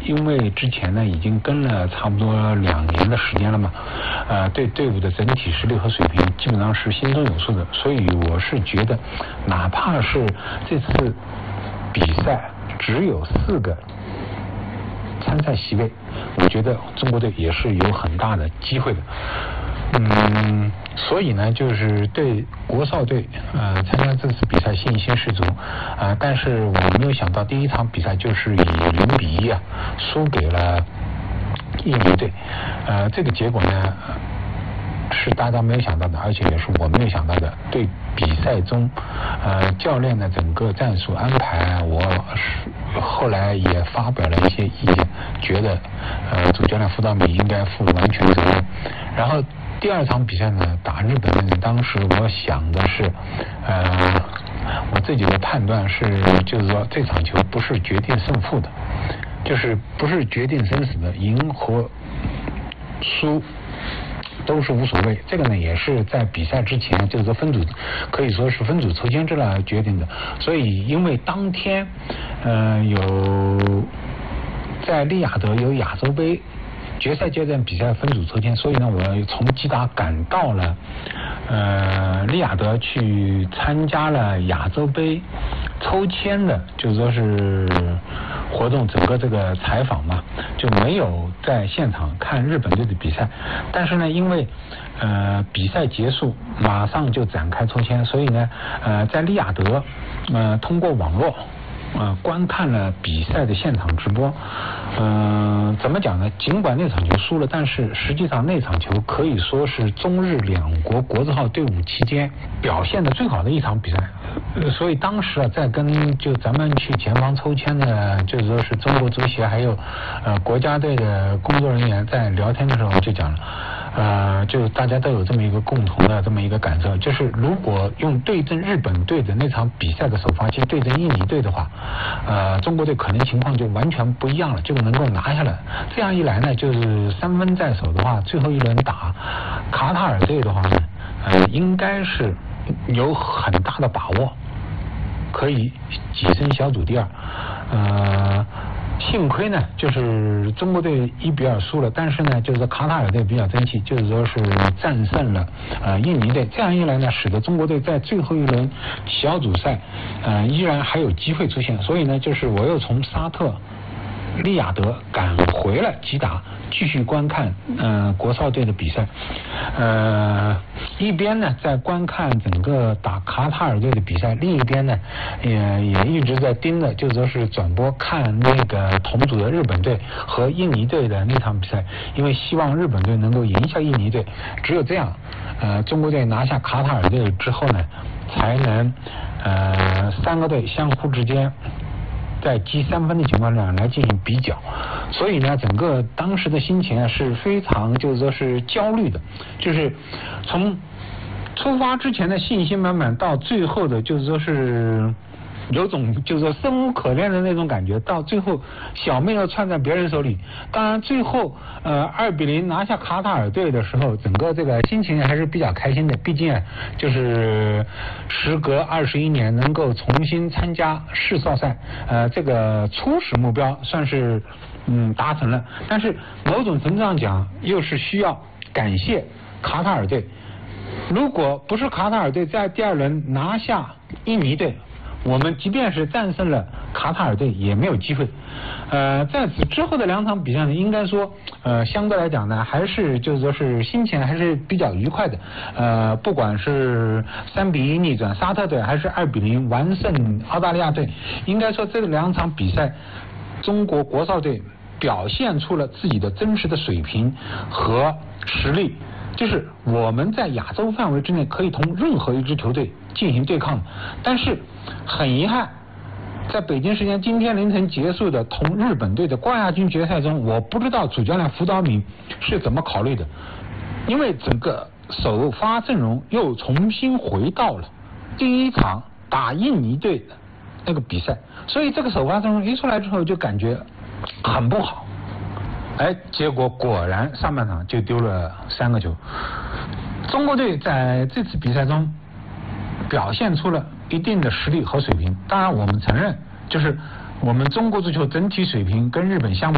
因为之前呢已经跟了差不多2年的时间了嘛，对队伍的整体实力和水平基本上是心中有数的，所以我是觉得，哪怕是这次比赛只有4个参赛席位，我觉得中国队也是有很大的机会的。所以呢，就是对国少队参加这次比赛信心十足但是我没有想到第一场比赛就是以0-1输给了印尼队，这个结果呢是大家没有想到的，而且也是我没有想到的。对比赛中教练的整个战术安排，我后来也发表了一些意见，觉得主教练福岛敏应该负完全责任。然后第2场比赛呢，打日本呢，当时我想的是我自己的判断是，就是说这场球不是决定胜负的，就是不是决定生死的，赢和输都是无所谓。这个呢也是在比赛之前，就是说可以说是分组抽签制来决定的。所以因为当天有在利雅得有亚洲杯决赛阶段比赛分组抽签，所以呢我从吉达赶到了利雅得去参加了亚洲杯抽签的，就是说是活动，整个这个采访嘛，就没有在现场看日本队的比赛。但是呢，因为比赛结束马上就展开抽签，所以呢在利雅得通过网络观看了比赛的现场直播。怎么讲呢？尽管那场球输了，但是实际上那场球可以说是中日2国国字号队伍期间表现的最好的一场比赛。所以当时在跟就咱们去前方抽签的，就是说是中国足协还有国家队的工作人员在聊天的时候就讲了，就大家都有这么一个共同的这么一个感受，就是如果用对阵日本队的那场比赛的首发期对阵印尼队的话，中国队可能情况就完全不一样了，就能够拿下来。这样一来呢，就是3分在手的话，最后一轮打卡塔尔队的话呢，应该是有很大的把握可以跻身小组第2。幸亏呢，就是中国队1-2输了，但是呢，就是卡塔尔队比较争气，就是说是战胜了印尼队。这样一来呢，使得中国队在最后一轮小组赛依然还有机会出现。所以呢，就是我又从沙特利雅得赶回了吉达，继续观看国少队的比赛。一边呢在观看整个打卡塔尔队的比赛，另一边呢也一直在盯着，就是说是转播看那个同组的日本队和印尼队的那场比赛，因为希望日本队能够赢下印尼队。只有这样，中国队拿下卡塔尔队之后呢，才能3个队相互之间在积3分的情况下来进行比较。所以呢，整个当时的心情是非常就是说是焦虑的，就是从出发之前的信心满满到最后的就是说是有种就是说生无可恋的那种感觉，到最后小命又攥在别人手里。当然最后2-0拿下卡塔尔队的时候，整个这个心情还是比较开心的，毕竟就是时隔21年能够重新参加世少赛，这个初始目标算是达成了。但是某种程度上讲，又是需要感谢卡塔尔队。如果不是卡塔尔队在第2轮拿下印尼队，我们即便是战胜了卡塔尔队也没有机会。在此之后的2场比赛呢，应该说相对来讲呢，还是就是说是心情还是比较愉快的。不管是3-1逆转沙特队，还是2-0完胜澳大利亚队，应该说这2场比赛，中国国少队表现出了自己的真实的水平和实力。就是我们在亚洲范围之内可以同任何一支球队进行对抗，但是很遗憾，在北京时间今天凌晨结束的同日本队的冠亚军决赛中，我不知道主教练福岛敏是怎么考虑的，因为整个首发阵容又重新回到了第1场打印尼队的那个比赛，所以这个首发阵容一出来之后就感觉很不好。结果果然上半场就丢了3个球。中国队在这次比赛中表现出了一定的实力和水平，当然我们承认，就是我们中国足球整体水平跟日本相比